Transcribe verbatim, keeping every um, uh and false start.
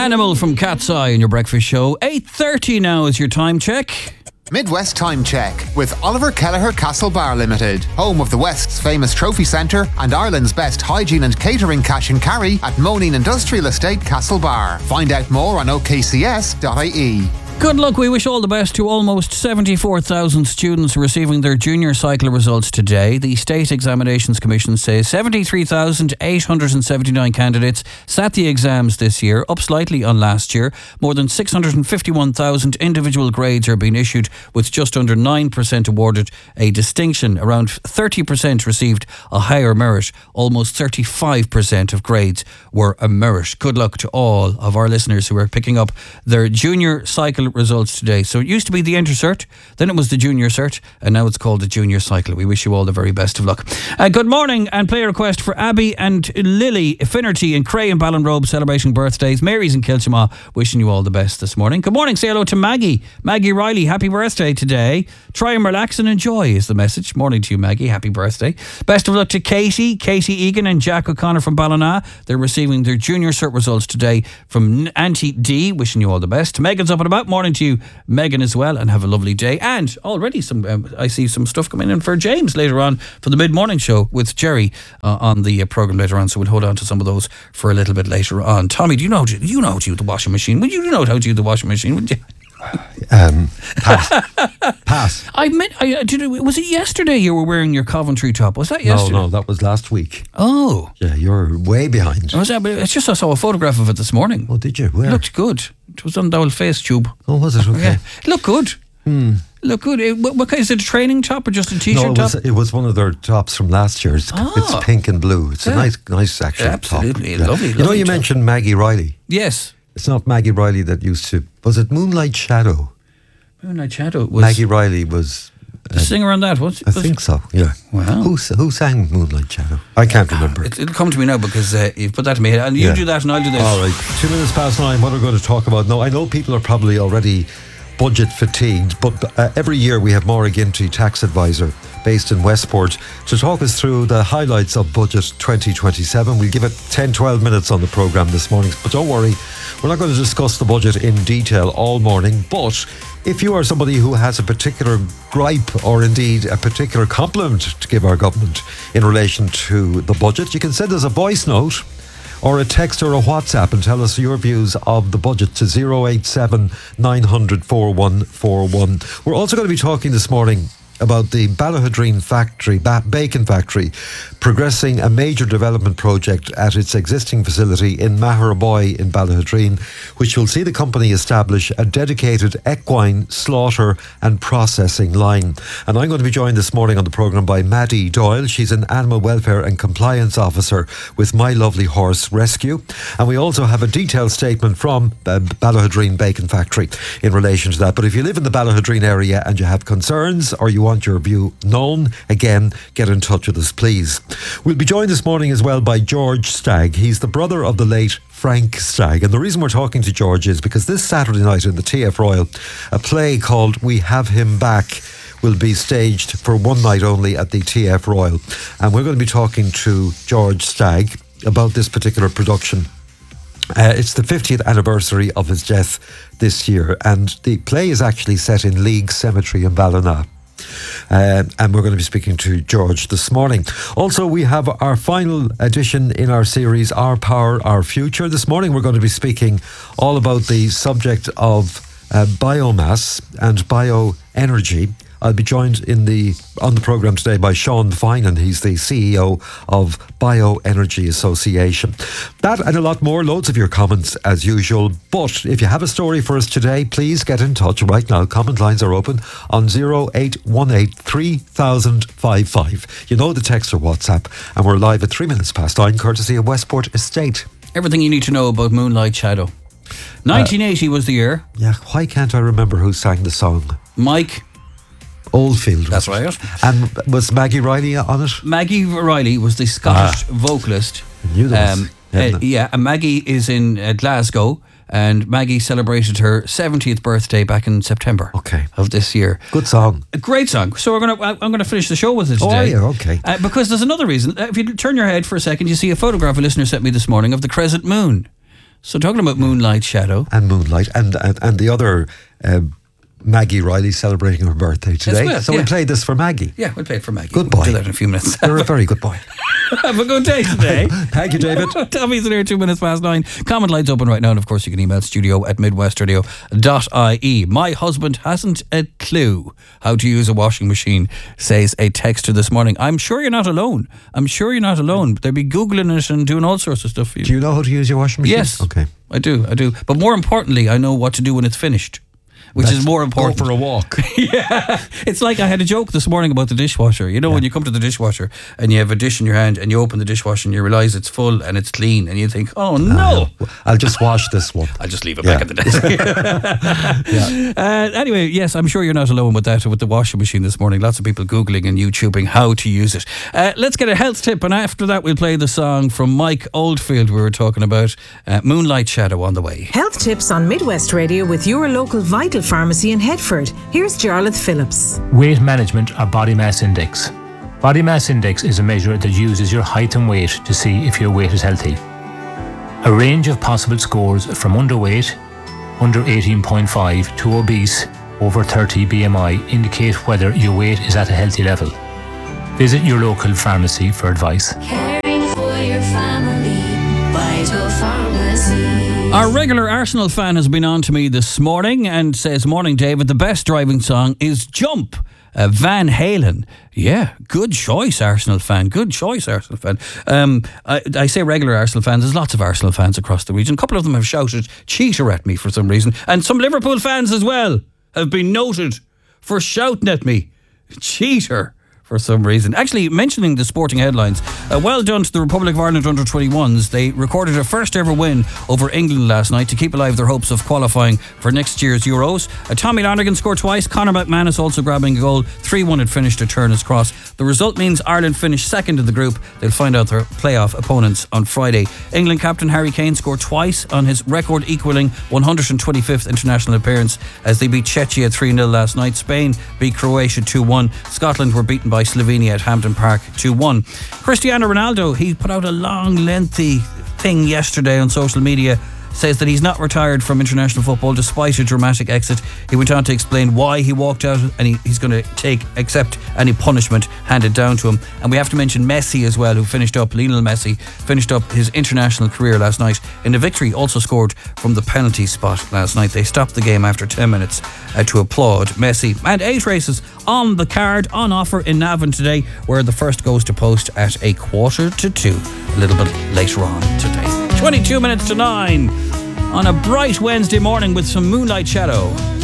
Animal from Cat's Eye in your breakfast show. eight thirty now is your time check. Midwest Time Check with Oliver Kelleher Castle Bar Limited, home of the West's famous trophy centre and Ireland's best hygiene and catering cash and carry at Moneen Industrial Estate Castle Bar. Find out more on o k c s dot i e. Good luck. We wish all the best to almost seventy-four thousand students receiving their junior cycle results today. The State Examinations Commission says seventy-three thousand eight hundred seventy-nine candidates sat the exams this year, up slightly on last year. More than six hundred fifty-one thousand individual grades are being issued, with just under nine percent awarded a distinction. Around thirty percent received a higher merit. Almost thirty-five percent of grades were a merit. Good luck to all of our listeners who are picking up their junior cycle results today. So it used to be the Intercert, then it was the Junior Cert, and now it's called the Junior Cycle. We wish you all the very best of luck. Uh, good morning, and play a request for Abby and Lily Finnerty in Cray and Ballinrobe celebrating birthdays. Mary's in Kilchama, wishing you all the best this morning. Good morning, say hello to Maggie. Maggie Riley, happy birthday today. Try and relax and enjoy is the message. Morning to you, Maggie, happy birthday. Best of luck to Katie, Katie Egan and Jack O'Connor from Ballina. They're receiving their Junior Cert results today from Auntie D, wishing you all the best. Megan's up and about. Morning to you, Megan, as well, and have a lovely day. And already some um, I see some stuff coming in for James later on for the mid-morning show with Jerry uh, on the uh, programme later on, so we'll hold on to some of those for a little bit later on. Tommy, do you know how to, you know how to use the washing machine? Would you know how to use the washing machine? Would you? Um, pass. Pass. I meant, I, did it, was it yesterday you were wearing your Coventry top? Was that yesterday? No, no, that was last week. Oh. Yeah, you're way behind. Was that, it's just I saw a photograph of it this morning. Oh, did you? Where? It looked good. It was on the old face tube. Oh, was it? Okay. Yeah. It looked good. Hmm. Look good. It, what, what kind, is it a training top or just a t-shirt no, it was, top? it was one of their tops from last year. It's, Oh. it's pink and blue. It's Yeah. a nice, nice actual Absolutely. top. Lovely, You know, lovely you top. mentioned Maggie Riley. Yes. It's not Maggie Riley that used to. Was it Moonlight Shadow? Moonlight Shadow was Maggie Riley was. the singer on that. Was, I was think so. Yeah. Wow. Who s- who sang Moonlight Shadow? I can't remember. It, it'll come to me now because uh, you've put that to me, and you Yeah. do that, and I'll do this. All right, two minutes past nine. What are we going to talk about? No, I know people are probably already budget fatigued, but uh, every year we have Maura Ginty, tax advisor based in Westport, to talk us through the highlights of Budget twenty twenty-seven. We'll give it ten, twelve minutes on the programme this morning, but don't worry, we're not going to discuss the budget in detail all morning. But if you are somebody who has a particular gripe or indeed a particular compliment to give our government in relation to the budget, you can send us a voice note or a text or a WhatsApp and tell us your views of the budget to zero eight seven nine hundred four one four one. We're also going to be talking this morning about the Ballahadreen factory, ba- bacon factory, progressing a major development project at its existing facility in Maharaboy in Ballahadreen, which will see the company establish a dedicated equine slaughter and processing line. And I'm going to be joined this morning on the programme by Maddie Doyle. She's an Animal Welfare and Compliance Officer with My Lovely Horse Rescue. And we also have a detailed statement from uh, Ballahadreen Bacon Factory in relation to that. But if you live in the Ballahadreen area and you have concerns or you want your view known, again, get in touch with us, please. We'll be joined this morning as well by George Stagg. He's the brother of the late Frank Stagg. And the reason we're talking to George is because this Saturday night in the T F Royal, a play called We Have Him Back will be staged for one night only at the T F Royal. And we're going to be talking to George Stagg about this particular production. Uh, it's the fiftieth anniversary of his death this year, and the play is actually set in League Cemetery in Ballina. Uh, and we're going to be speaking to George this morning. Also, we have our final edition in our series, Our Power, Our Future. This morning we're going to be speaking all about the subject of uh, biomass and bioenergy. I'll be joined in the on the programme today by Sean Finan. He's the C E O of Bioenergy Association. That and a lot more, loads of your comments as usual. But if you have a story for us today, please get in touch right now. Comment lines are open on zero eight one eight three thousand fifty-five. You know the text or WhatsApp. And we're live at three minutes past nine, courtesy of Westport Estate. Everything you need to know about Moonlight Shadow. nineteen eighty uh, was the year. Yeah, why can't I remember who sang the song? Mike Oldfield. That's right. And was Maggie Riley on it? Maggie Riley was the Scottish Ah. vocalist. I knew that. Um, uh, yeah, and Maggie is in uh, Glasgow, and Maggie celebrated her seventieth birthday back in September Okay. of this year. Good song. A great song. So we're gonna, I'm going to finish the show with it Oh, today. yeah, okay. Uh, because there's another reason. Uh, if you turn your head for a second, you see a photograph a listener sent me this morning of the crescent moon. So talking about Moonlight Shadow. And Moonlight. And, and, and the other... Uh, Maggie Riley celebrating her birthday today. well, so yeah. we played this for Maggie. Yeah, we'll play it for Maggie. Good boy. We'll do that in a few minutes. You're a very good boy. Have a good day today. Thank you, David. Tommy's in here two minutes past nine. Comment line's open right now, and of course you can email studio at midwestradio dot I E. My husband hasn't a clue how to use a washing machine, says a texter this morning. I'm sure you're not alone. I'm sure you're not alone. They'd be Googling it and doing all sorts of stuff for you. Do you know how to use your washing machine? Yes. Okay. I do, I do. But more importantly, I know what to do when it's finished. Which That's is more important. Go for a walk. Yeah. It's like I had a joke this morning about the dishwasher. You know, yeah. when you come to the dishwasher and you have a dish in your hand and you open the dishwasher and you realise it's full and it's clean and you think, oh no. Uh, I'll just wash this one. I'll just leave it yeah. back at the desk. yeah. uh, anyway, yes, I'm sure you're not alone with that, with the washing machine this morning. Lots of people Googling and YouTubing how to use it. Uh, let's get a health tip, and after that we'll play the song from Mike Oldfield we were talking about, uh, Moonlight Shadow, on the way. Health tips on Midwest Radio with your local Vital Pharmacy in Headford. Here's Jarlath Phillips. Weight management or body mass index. Body mass index is a measure that uses your height and weight to see if your weight is healthy. A range of possible scores from underweight, under eighteen point five, to obese, over thirty B M I indicate whether your weight is at a healthy level. Visit your local pharmacy for advice. Caring for your family, Vital Pharmacy. Our regular Arsenal fan has been on to me this morning and says, morning David, the best driving song is Jump, uh, Van Halen. Yeah, good choice, Arsenal fan. Good choice, Arsenal fan. Um, I, I say regular Arsenal fans. There's lots of Arsenal fans across the region. A couple of them have shouted cheater at me for some reason. And some Liverpool fans as well have been noted for shouting at me. Cheater. For some reason. Actually, mentioning the sporting headlines, uh, well done to the Republic of Ireland under twenty-ones. They recorded a first ever win over England last night to keep alive their hopes of qualifying for next year's Euros. Uh, Tommy Lonergan scored twice. Conor McManus also grabbing a goal. three one had finished at Turner's Cross. The result means Ireland finished second in the group. They'll find out their playoff opponents on Friday. England captain Harry Kane scored twice on his record equalling one hundred twenty-fifth international appearance as they beat Czechia three nil last night. Spain beat Croatia two one. Scotland were beaten by by Slovenia at Hampden Park two one. Cristiano Ronaldo, he put out a long, lengthy thing yesterday on social media, says that he's not retired from international football despite a dramatic exit. He went on to explain why he walked out, and he, he's going to take accept any punishment handed down to him. And we have to mention Messi as well, who finished up, Lionel Messi, finished up his international career last night in a victory, also scored from the penalty spot last night. They stopped the game after ten minutes uh, to applaud Messi. And eight races on the card, on offer in Navan today, where the first goes to post at a quarter to two, a little bit later on today. twenty-two minutes to nine on a bright Wednesday morning with some Moonlight Shadow.